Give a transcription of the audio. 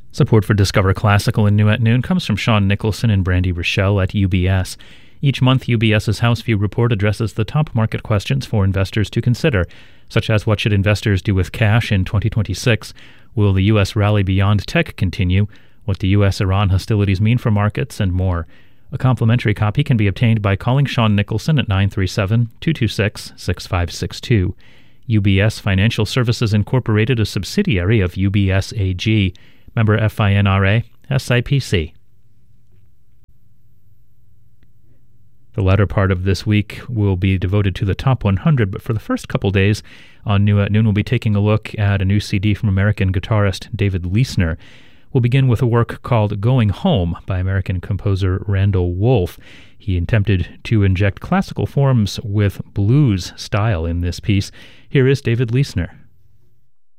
Support for Discover Classical and New at Noon comes from Sean Nicholson and Brandy Rochelle at UBS. Each month, UBS's House View report addresses the top market questions for investors to consider, such as what should investors do with cash in 2026, will the U.S. rally beyond tech continue, what the U.S.-Iran hostilities mean for markets, and more. A complimentary copy can be obtained by calling Sean Nicholson at 937-226-6562. UBS Financial Services Incorporated, a subsidiary of UBS AG. Member FINRA, SIPC. The latter part of this week will be devoted to the top 100, but for the first couple days on New at Noon, we'll be taking a look at a new CD from American guitarist David Leisner. We'll begin with a work called Going Home by American composer Randall Wolf. He attempted to inject classical forms with blues style in this piece. Here is David Leisner.